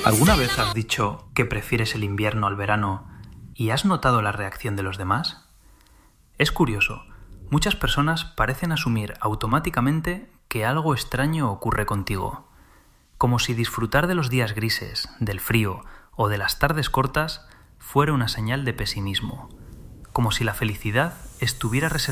¿Alguna vez has dicho que prefieres el invierno al verano y has notado la reacción de los demás? Es curioso, muchas personas parecen asumir automáticamente que algo extraño ocurre contigo, como si disfrutar de los días grises, del frío o de las tardes cortas fuera una señal de pesimismo, como si la felicidad estuviera reservada